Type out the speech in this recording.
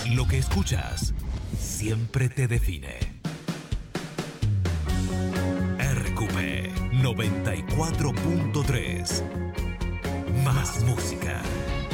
Lo que escuchas siempre te define. RQP 94.3. Más música.